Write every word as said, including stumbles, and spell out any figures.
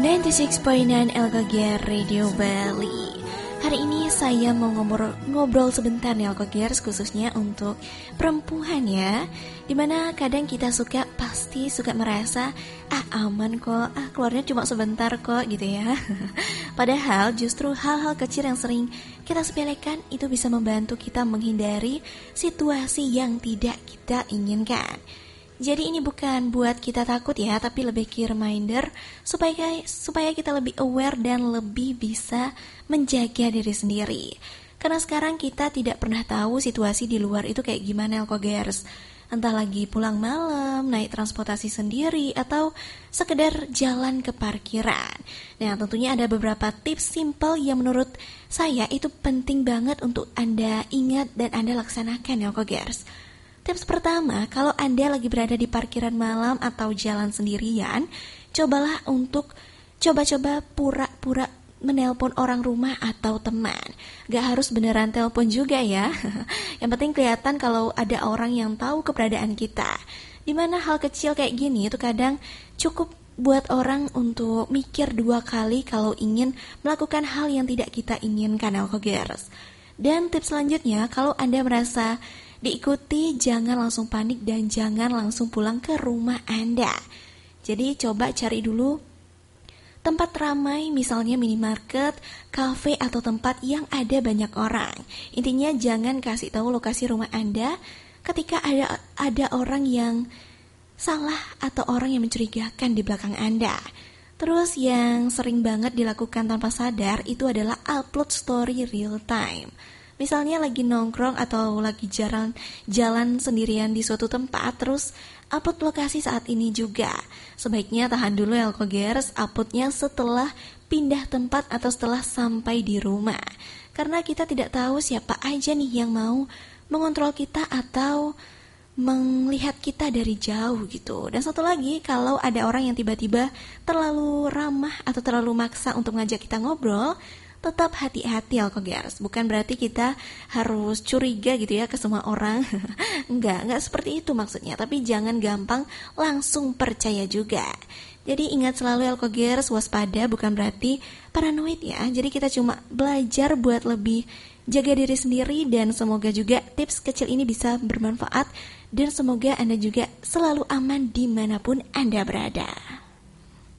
sembilan puluh enam koma sembilan L K G R Radio Bali. Hari ini saya mau ngobrol, ngobrol sebentar nih L K G R, khususnya untuk perempuan ya. Dimana kadang kita suka, pasti suka merasa ah aman kok, ah keluarnya cuma sebentar kok gitu ya. Padahal justru hal-hal kecil yang sering kita sepelekan itu bisa membantu kita menghindari situasi yang tidak kita inginkan. Jadi ini bukan buat kita takut ya, tapi lebih ke reminder supaya supaya kita lebih aware dan lebih bisa menjaga diri sendiri. Karena sekarang kita tidak pernah tahu situasi di luar itu kayak gimana Elkogers. Entah lagi pulang malam, naik transportasi sendiri, atau sekedar jalan ke parkiran. Nah, tentunya ada beberapa tips simple yang menurut saya itu penting banget untuk Anda ingat dan Anda laksanakan Elkogers. Tips pertama, kalau Anda lagi berada di parkiran malam atau jalan sendirian, cobalah untuk coba-coba pura-pura menelpon orang rumah atau teman. Gak harus beneran telepon juga ya. Yang penting kelihatan kalau ada orang yang tahu keberadaan kita. Dimana hal kecil kayak gini itu kadang cukup buat orang untuk mikir dua kali kalau ingin melakukan hal yang tidak kita inginkan, Elkogers. Dan tips selanjutnya, kalau Anda merasa diikuti, jangan langsung panik dan jangan langsung pulang ke rumah Anda. Jadi coba cari dulu tempat ramai, misalnya minimarket, kafe, atau tempat yang ada banyak orang. Intinya jangan kasih tahu lokasi rumah Anda ketika ada ada orang yang salah atau orang yang mencurigakan di belakang Anda. Terus yang sering banget dilakukan tanpa sadar itu adalah upload story real time. Misalnya lagi nongkrong atau lagi jalan jalan sendirian di suatu tempat, terus upload lokasi saat ini juga. Sebaiknya tahan dulu Elkogers, uploadnya setelah pindah tempat atau setelah sampai di rumah. Karena kita tidak tahu siapa aja nih yang mau mengontrol kita atau melihat kita dari jauh gitu. Dan satu lagi, kalau ada orang yang tiba-tiba terlalu ramah atau terlalu maksa untuk ngajak kita ngobrol, tetap hati-hati Elkogers. Bukan berarti kita harus curiga gitu ya ke semua orang. Enggak, enggak seperti itu maksudnya. Tapi jangan gampang langsung percaya juga. Jadi ingat selalu Elkogers, waspada bukan berarti paranoid ya. Jadi kita cuma belajar buat lebih jaga diri sendiri. Dan semoga juga tips kecil ini bisa bermanfaat. Dan semoga Anda juga selalu aman dimanapun Anda berada.